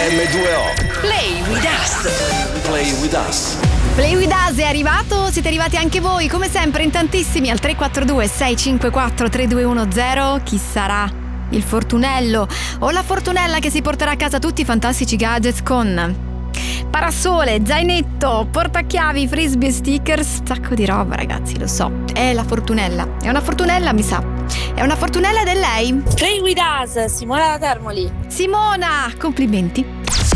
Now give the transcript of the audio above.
M2O. Play with us. Play with us. Play with us è arrivato, siete arrivati anche voi, come sempre in tantissimi al 342 654 3210. Chi sarà il fortunello o la fortunella che si porterà a casa tutti i fantastici gadgets con parasole, zainetto, portachiavi, frisbee, stickers, sacco di roba, ragazzi, lo so. È la fortunella. È una fortunella, mi sa. È una fortunella del lei. Play with us, Simona da Termoli. Simona, complimenti.